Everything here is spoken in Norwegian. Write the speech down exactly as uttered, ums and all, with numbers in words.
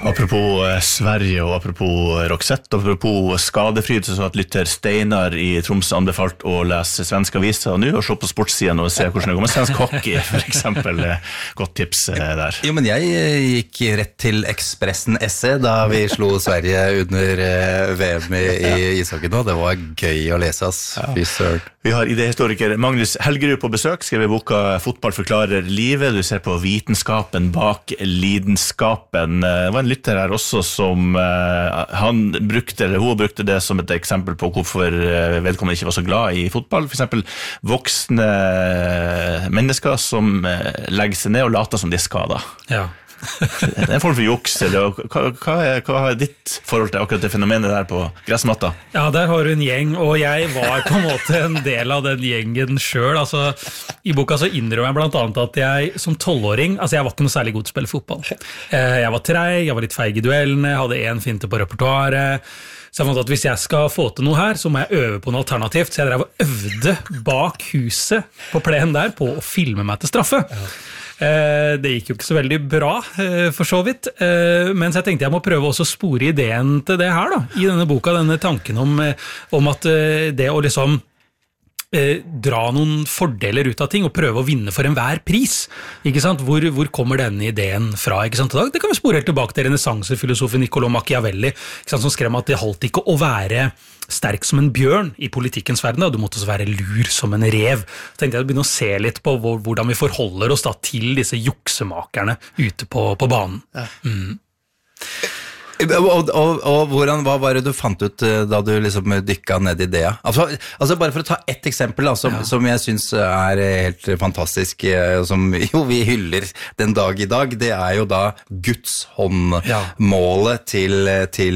Apropos eh, Sverige og apropos Roxette, apropos skadefryd, så at lytter Steinar i Troms anbefalt å lese svenske aviser nå og se på sportssiden og se hvordan det går med svensk hockey, for eksempel. Godt tips eh, der. Jo, men jeg gikk rett til Expressen S E da vi slo Sverige under eh, V M i, i ishockey nå. Det var gøy å lese, ass. Fy søren. Vi har idehistoriker Magnus Helgerud på besøk, skrevet boka Fotball forklarer livet. Du ser på vitenskapen bak lidenskapen. Det var en lytter her også som uh, han brukte, eller hun brukte det som et eksempel på hvorfor vedkommende ikke var så glad i fotball. For eksempel voksne mennesker som uh, legger seg ned og later som de er skadet. Ja. Det er en form for juks, eller hva, hva, er, hva er ditt forhold til akkurat det fenomenet der på gressmatta? Ja, der har du en gjeng, og jeg var på en måte en del av den gjengen selv. Altså, i boka så innrømmer jeg blant annet at jeg som tolvåring, altså jeg var ikke noe særlig god til å spille fotball. Jeg var treg, jeg var litt feig i duellene, hadde en finte på repertoaret. Så jeg fant at hvis jeg skal få til noe her, så må jeg øve på noe alternativt. Så jeg drev og øvde bak huset på plenen der på å filme meg til straffe. Ja. Det gikk jo ikke så veldig bra, for så vidt, men så jeg tenkte jeg må prøve også å spore ideen til det her da, i denne boka, denne tanken om, om at det å liksom dra noen fordeler ut av ting og prøve å vinne for enhver pris, ikke sant? Hvor, hvor kommer denne ideen fra, ikke sant? Det kan vi spore helt tilbake til renessansefilosofen Niccolò Machiavelli, ikke sant? Som skrev at det holdt ikke å være sterk som en bjørn i politikkens verden, da. Du måtte også være lur som en rev. Så tenkte jeg å begynne å se litt på hvor, hvordan vi forholder oss da til disse juksemakerne ute på, på banen. Ja. Mm. Og, og, og hvordan, hva var det du fant ut da du liksom dykket ned i det? Altså, altså bare for å ta ett eksempel da, som, ja. som jeg synes er helt fantastisk, som jo vi hyller den dag i dag, det er jo da Guds håndmålet ja. til, til